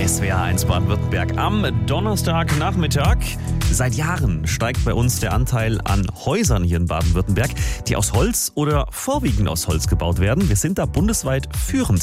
SWR1 Baden-Württemberg am Donnerstagnachmittag. Seit Jahren steigt bei uns der Anteil an Häusern hier in Baden-Württemberg, die aus Holz oder vorwiegend aus Holz gebaut werden. Wir sind da bundesweit führend.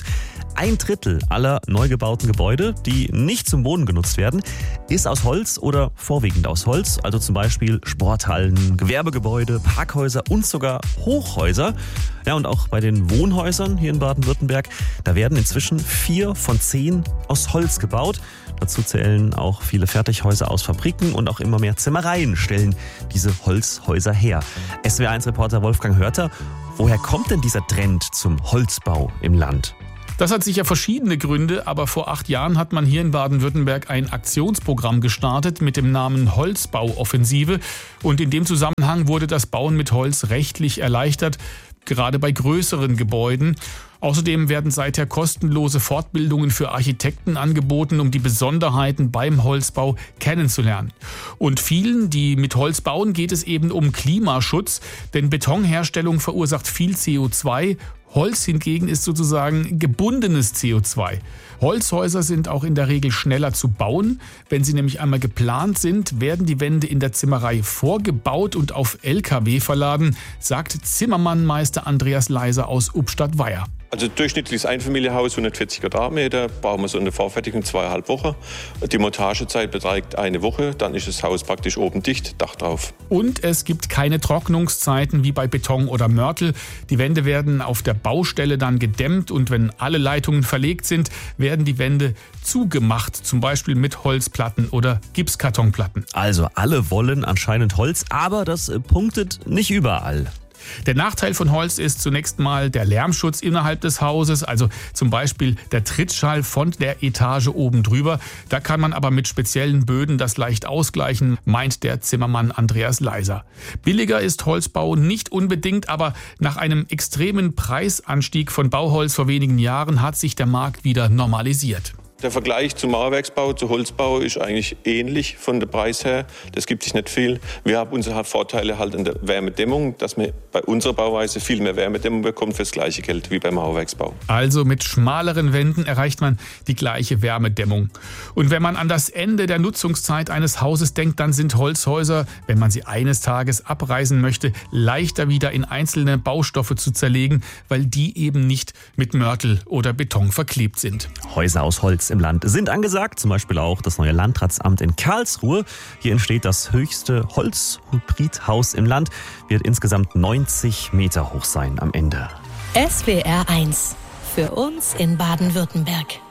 1/3 aller neu gebauten Gebäude, die nicht zum Wohnen genutzt werden, ist aus Holz oder vorwiegend aus Holz. Also zum Beispiel Sporthallen, Gewerbegebäude, Parkhäuser und sogar Hochhäuser. Ja, und auch bei den Wohnhäusern hier in Baden-Württemberg, da werden inzwischen 4 von 10 aus Holz gebaut. Dazu zählen auch viele Fertighäuser aus Fabriken und auch immer mehr Zimmereien stellen diese Holzhäuser her. SWR1-Reporter Wolfgang Hörter, woher kommt denn dieser Trend zum Holzbau im Land? Das hat sicher verschiedene Gründe, aber vor 8 Jahren hat man hier in Baden-Württemberg ein Aktionsprogramm gestartet mit dem Namen Holzbauoffensive. Und in dem Zusammenhang wurde das Bauen mit Holz rechtlich erleichtert, gerade bei größeren Gebäuden. Außerdem werden seither kostenlose Fortbildungen für Architekten angeboten, um die Besonderheiten beim Holzbau kennenzulernen. Und vielen, die mit Holz bauen, geht es eben um Klimaschutz, denn Betonherstellung verursacht viel CO2. Holz hingegen ist sozusagen gebundenes CO2. Holzhäuser sind auch in der Regel schneller zu bauen. Wenn sie nämlich einmal geplant sind, werden die Wände in der Zimmerei vorgebaut und auf LKW verladen, sagt Zimmermannmeister Andreas Leiser aus Ubstadt-Weiher. Also durchschnittliches Einfamilienhaus, 140 Quadratmeter, brauchen wir so eine Vorfertigung 2,5 Wochen. Die Montagezeit beträgt 1 Woche, dann ist das Haus praktisch oben dicht, Dach drauf. Und es gibt keine Trocknungszeiten wie bei Beton oder Mörtel. Die Wände werden auf der Baustelle dann gedämmt und wenn alle Leitungen verlegt sind, werden die Wände zugemacht, zum Beispiel mit Holzplatten oder Gipskartonplatten. Also alle wollen anscheinend Holz, aber das punktet nicht überall. Der Nachteil von Holz ist zunächst mal der Lärmschutz innerhalb des Hauses, also zum Beispiel der Trittschall von der Etage oben drüber. Da kann man aber mit speziellen Böden das leicht ausgleichen, meint der Zimmermann Andreas Leiser. Billiger ist Holzbau nicht unbedingt, aber nach einem extremen Preisanstieg von Bauholz vor wenigen Jahren hat sich der Markt wieder normalisiert. Der Vergleich zum Mauerwerksbau, zu Holzbau ist eigentlich ähnlich von der Preis her. Das gibt sich nicht viel. Wir haben unsere Vorteile halt in der Wärmedämmung, dass man bei unserer Bauweise viel mehr Wärmedämmung bekommt für das gleiche Geld wie beim Mauerwerksbau. Also mit schmaleren Wänden erreicht man die gleiche Wärmedämmung. Und wenn man an das Ende der Nutzungszeit eines Hauses denkt, dann sind Holzhäuser, wenn man sie eines Tages abreißen möchte, leichter wieder in einzelne Baustoffe zu zerlegen, weil die eben nicht mit Mörtel oder Beton verklebt sind. Häuser aus Holz im Land sind angesagt, zum Beispiel auch das neue Landratsamt in Karlsruhe. Hier entsteht das höchste Holzhybridhaus im Land, wird insgesamt 90 Meter hoch sein am Ende. SWR1 für uns in Baden-Württemberg.